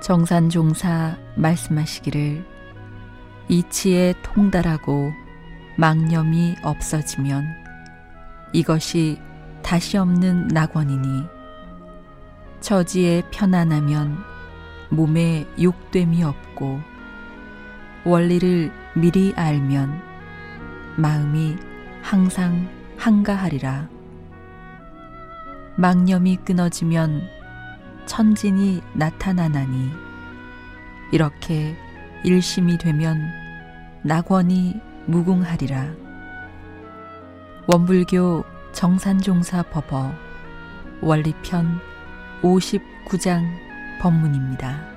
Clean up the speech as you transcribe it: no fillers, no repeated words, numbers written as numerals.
정산종사 말씀하시기를 이치에 통달하고 망념이 없어지면 이것이 다시 없는 낙원이니 처지에 편안하면 몸에 욕됨이 없고 원리를 미리 알면 마음이 항상 한가하리라. 망념이 끊어지면 천진이 나타나나니 이렇게 일심이 되면 낙원이 무궁하리라. 원불교 정산종사 법어 원리편 59장 법문입니다.